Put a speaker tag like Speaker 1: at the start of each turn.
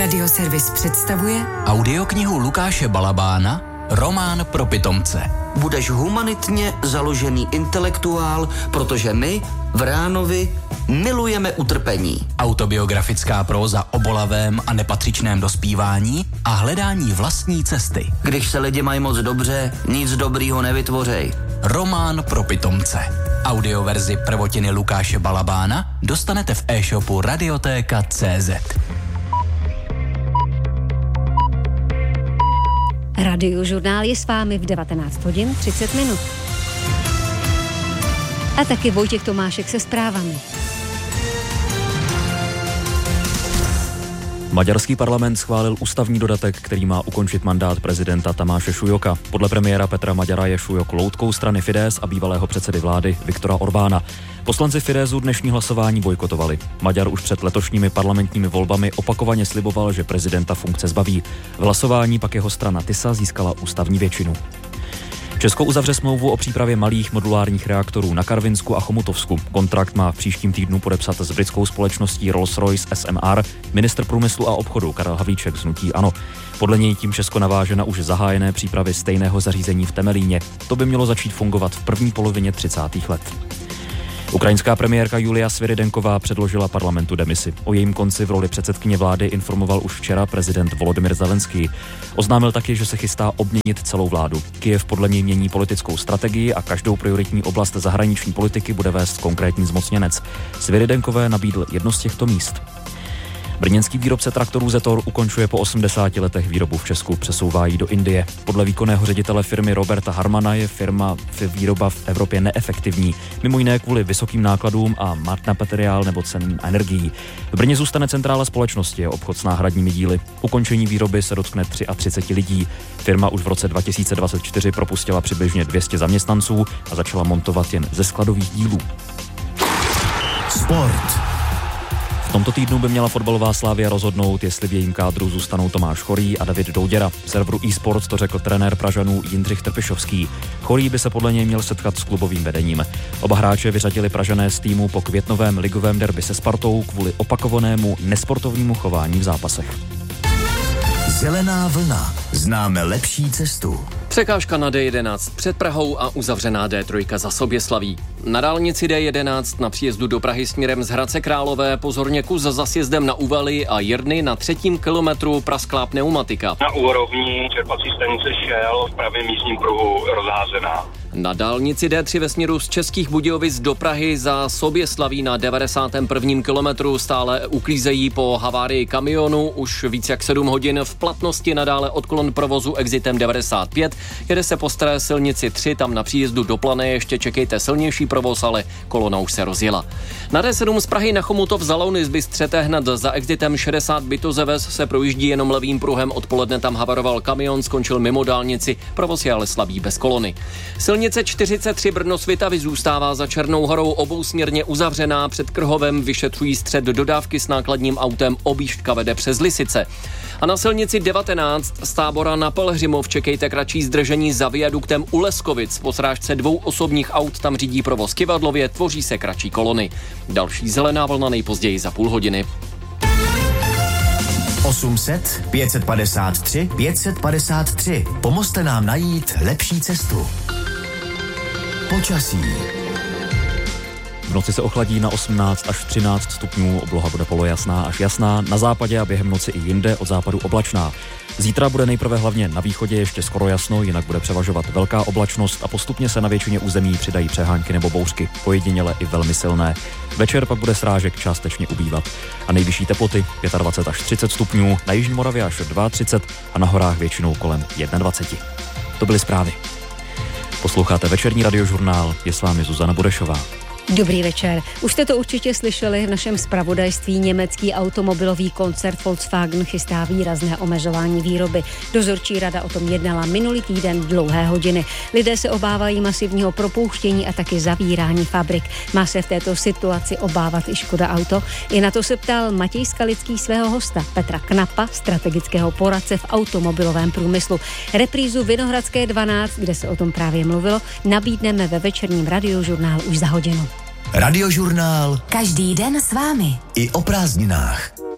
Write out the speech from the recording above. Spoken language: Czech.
Speaker 1: Radioservis představuje
Speaker 2: audioknihu Lukáše Balabána Román pro pitomce.
Speaker 3: Budeš humanitně založený intelektuál, protože my v Ránovi milujeme utrpení.
Speaker 2: Autobiografická próza o bolavém a nepatřičném dospívání a hledání vlastní cesty.
Speaker 3: Když se lidi mají moc dobře, nic dobrýho nevytvořej.
Speaker 2: Román pro pitomce. Audioverzi prvotiny Lukáše Balabána dostanete v e-shopu Radiotéka.cz.
Speaker 4: Radiožurnál je s vámi v 19 hodin 30 minut. A taky Vojtěch Tomášek se zprávami.
Speaker 5: Maďarský parlament schválil ústavní dodatek, který má ukončit mandát prezidenta Tamáše Šujoka. Podle premiéra Petra Maďara je Šujok loutkou strany Fidesz a bývalého předsedy vlády Viktora Orbána. Poslanci Fideszu dnešní hlasování bojkotovali. Maďar už před letošními parlamentními volbami opakovaně sliboval, že prezidenta funkce zbaví. V hlasování pak jeho strana TISA získala ústavní většinu. Česko uzavře smlouvu o přípravě malých modulárních reaktorů na Karvinsku a Chomutovsku. Kontrakt má v příštím týdnu podepsat s britskou společností Rolls-Royce SMR ministr průmyslu a obchodu Karel Havlíček z hnutí ANO. Podle něj tím Česko naváže na už zahájené přípravy stejného zařízení v Temelíně. To by mělo začít fungovat v první polovině 30. let. Ukrajinská premiérka Julia Sviridenková předložila parlamentu demisi. O jejím konci v roli předsedkyně vlády informoval už včera prezident Volodymyr Zelenský. Oznámil taky, že se chystá obměnit celou vládu. Kyjev podle něj mění politickou strategii a každou prioritní oblast zahraniční politiky bude vést konkrétní zmocněnec. Sviridenkové nabídl jedno z těchto míst. Brněnský výrobce traktorů Zetor ukončuje po 80 letech výrobu v Česku, přesouvá ji do Indie. Podle výkonného ředitele firmy Roberta Harmana je výroba v Evropě neefektivní, mimo jiné kvůli vysokým nákladům a na materiál nebo cen energií. V Brně zůstane centrála společnosti, je obchod s náhradními díly. Ukončení výroby se dotkne 33 lidí. Firma už v roce 2024 propustila přibližně 200 zaměstnanců a začala montovat jen ze skladových dílů.
Speaker 6: Sport.
Speaker 5: V tomto týdnu by měla fotbalová Slavia rozhodnout, jestli v jejím kádru zůstanou Tomáš Chorý a David Douděra. Serveru eSports to řekl trenér Pražanů Jindřich Trpišovský. Chorý by se podle něj měl setkat s klubovým vedením. Oba hráče vyřadili Pražané z týmu po květnovém ligovém derby se Spartou kvůli opakovanému nesportovnímu chování v zápasech.
Speaker 6: Zelená vlna. Známe lepší cestu.
Speaker 7: Překážka na D11 před Prahou a uzavřená D3 za Soběslaví. Na dálnici D11 na příjezdu do Prahy směrem z Hradce Králové pozorně kus za sjezdem na Úvaly a Jirny na 3. kilometru prasklá pneumatika.
Speaker 8: Na úrovni čerpací stanice Shell v pravém jízdním pruhu rozházená.
Speaker 7: Na dálnici D3 ve směru z Českých Budějovic do Prahy za Soběslaví na 91. kilometru stále uklízejí po havárii kamionu už víc jak 7 hodin. V platnosti nadále odklon provozu exitem 95. Jede se po staré silnici 3, tam na příjezdu do Plané ještě čekejte silnější provoz, ale kolona už se rozjela. Na D7 z Prahy na Chomutov za Louny zbystřete hned za exitem 60 Bytozeves se projíždí jenom levým pruhem, odpoledne tam havaroval kamion, skončil mimo dálnici, provoz je ale slabý bez kolony. Silnice 43 Brno-Svitavy zůstává za Černou Horou obousměrně uzavřená, před Krhovem vyšetřují střet dodávky s nákladním autem, objížďka vede přes Lisice. A na silnici 19 z Tábora na Pelhřimov čekejte kratší zdržení za viaduktem u Leskovic. Po srážce 2 osobních aut tam řídí provoz Kivadlově, tvoří se kratší kolony. Další zelená vlna nejpozději za půl hodiny.
Speaker 6: 800 553 553. Pomozte nám najít lepší cestu. Počasí.
Speaker 5: V noci se ochladí na 18 až 13 stupňů, obloha bude polojasná až jasná, na západě a během noci i jinde od západu oblačná. Zítra bude nejprve hlavně na východě ještě skoro jasno, jinak bude převažovat velká oblačnost a postupně se na většině území přidají přehánky nebo bouřky, ojediněle i velmi silné. Večer pak bude srážek částečně ubývat. A nejvyšší teploty 25 až 30 stupňů, na jižní Moravě až 32 a na horách většinou kolem 21. To byly zprávy. Posloucháte večerní radiožurnál, je s vámi Zuzana Burešová.
Speaker 4: Dobrý večer. Už jste to určitě slyšeli v našem zpravodajství. Německý automobilový koncern Volkswagen chystá výrazné omezování výroby. Dozorčí rada o tom jednala minulý týden dlouhé hodiny. Lidé se obávají masivního propouštění a taky zavírání fabrik. Má se v této situaci obávat i Škoda Auto? I na to se ptal Matěj Skalický svého hosta Petra Knapa, strategického poradce v automobilovém průmyslu. Reprízu Vinohradské 12, kde se o tom právě mluvilo, nabídneme ve večerním radiožurnálu už za hodinu.
Speaker 6: Radiožurnál.
Speaker 1: Každý den s vámi.
Speaker 6: I o prázdninách.